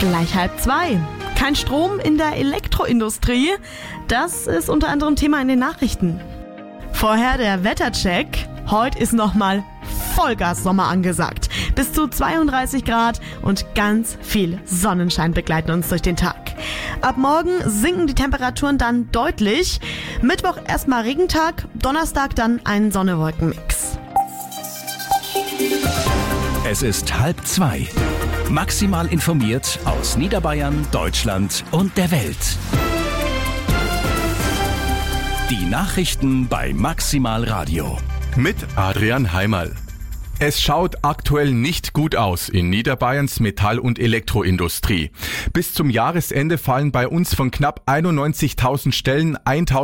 Gleich 1:30. Kein Strom in der Elektroindustrie. Das ist unter anderem Thema in den Nachrichten. Vorher der Wettercheck. Heute ist nochmal Vollgas-Sommer angesagt. Bis zu 32 Grad und ganz viel Sonnenschein begleiten uns durch den Tag. Ab morgen sinken die Temperaturen dann deutlich. Mittwoch erstmal Regentag, Donnerstag dann ein Sonne-Wolken-Mix. Es ist 1:30. Maximal informiert aus Niederbayern, Deutschland und der Welt. Die Nachrichten bei Maximal Radio. Mit Adrian Heimerl. Es schaut aktuell nicht gut aus in Niederbayerns Metall- und Elektroindustrie. Bis zum Jahresende fallen bei uns von knapp 91.000 Stellen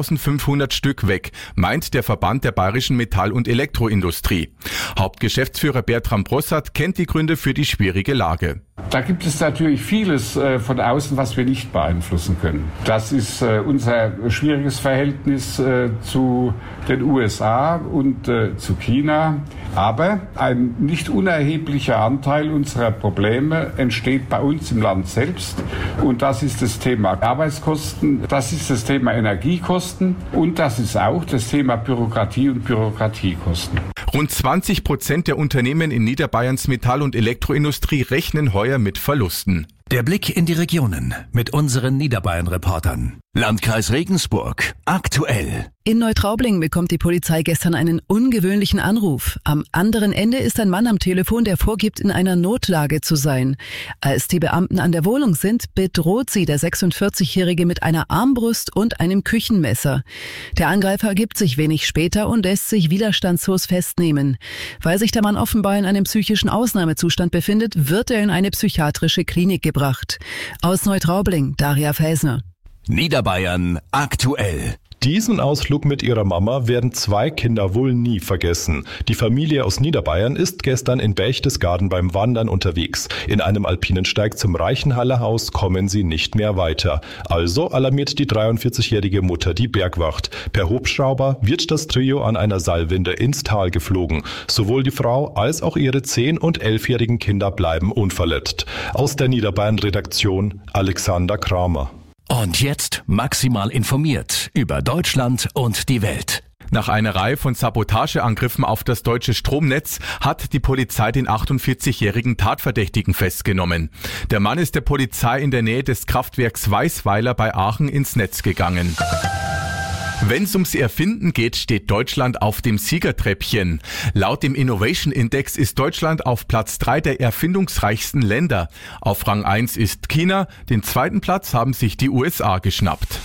1.500 Stück weg, meint der Verband der bayerischen Metall- und Elektroindustrie. Hauptgeschäftsführer Bertram Brossart kennt die Gründe für die schwierige Lage. Da gibt es natürlich vieles von außen, was wir nicht beeinflussen können. Das ist unser schwieriges Verhältnis zu den USA und zu China. Aber ein nicht unerheblicher Anteil unserer Probleme entsteht bei uns im Land selbst. Und das ist das Thema Arbeitskosten, das ist das Thema Energiekosten und das ist auch das Thema Bürokratie und Bürokratiekosten. Rund 20% der Unternehmen in Niederbayerns Metall- und Elektroindustrie rechnen heuer mit Verlusten. Der Blick in die Regionen mit unseren Niederbayern-Reportern. Landkreis Regensburg. Aktuell. In Neutraubling bekommt die Polizei gestern einen ungewöhnlichen Anruf. Am anderen Ende ist ein Mann am Telefon, der vorgibt, in einer Notlage zu sein. Als die Beamten an der Wohnung sind, bedroht sie der 46-Jährige mit einer Armbrust und einem Küchenmesser. Der Angreifer gibt sich wenig später und lässt sich widerstandslos festnehmen. Weil sich der Mann offenbar in einem psychischen Ausnahmezustand befindet, wird er in eine psychiatrische Klinik gebracht. Aus Neutraubling, Daria Felsner. Niederbayern aktuell. Diesen Ausflug mit ihrer Mama werden 2 Kinder wohl nie vergessen. Die Familie aus Niederbayern ist gestern in Berchtesgaden beim Wandern unterwegs. In einem alpinen Steig zum Reichenhaller Haus kommen sie nicht mehr weiter. Also alarmiert die 43-jährige Mutter die Bergwacht. Per Hubschrauber wird das Trio an einer Seilwinde ins Tal geflogen. Sowohl die Frau als auch ihre 10- und 11-jährigen Kinder bleiben unverletzt. Aus der Niederbayern-Redaktion Alexander Kramer. Und jetzt maximal informiert über Deutschland und die Welt. Nach einer Reihe von Sabotageangriffen auf das deutsche Stromnetz hat die Polizei den 48-jährigen Tatverdächtigen festgenommen. Der Mann ist der Polizei in der Nähe des Kraftwerks Weißweiler bei Aachen ins Netz gegangen. Wenn es ums Erfinden geht, steht Deutschland auf dem Siegertreppchen. Laut dem Innovation Index ist Deutschland auf Platz 3 der erfindungsreichsten Länder. Auf Rang 1 ist China, den 2. Platz haben sich die USA geschnappt.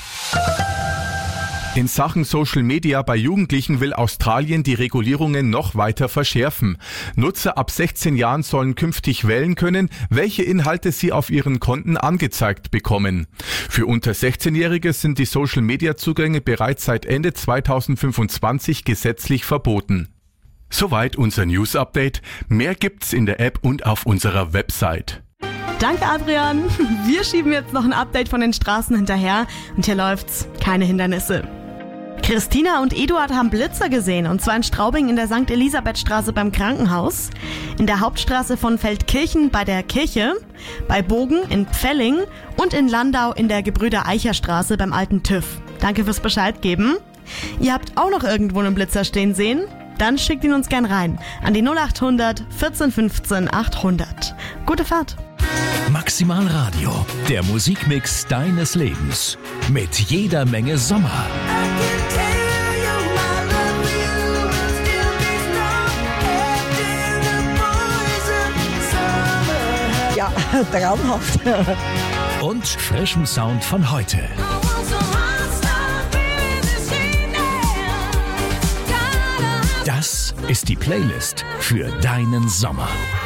In Sachen Social Media bei Jugendlichen will Australien die Regulierungen noch weiter verschärfen. Nutzer ab 16 Jahren sollen künftig wählen können, welche Inhalte sie auf ihren Konten angezeigt bekommen. Für unter 16-Jährige sind die Social Media Zugänge bereits seit Ende 2025 gesetzlich verboten. Soweit unser News Update. Mehr gibt's in der App und auf unserer Website. Danke, Adrian. Wir schieben jetzt noch ein Update von den Straßen hinterher und hier läuft's. Keine Hindernisse. Christina und Eduard haben Blitzer gesehen, und zwar in Straubing in der St. Elisabethstraße beim Krankenhaus, in der Hauptstraße von Feldkirchen bei der Kirche, bei Bogen in Pfelling und in Landau in der Gebrüder-Eicher-Straße beim alten TÜV. Danke fürs Bescheid geben. Ihr habt auch noch irgendwo einen Blitzer stehen sehen? Dann schickt ihn uns gern rein an die 0800 14 15 800. Gute Fahrt! Maximal Radio, der Musikmix deines Lebens. Mit jeder Menge Sommer. Ja, traumhaft. Und frischem Sound von heute. Das ist die Playlist für deinen Sommer.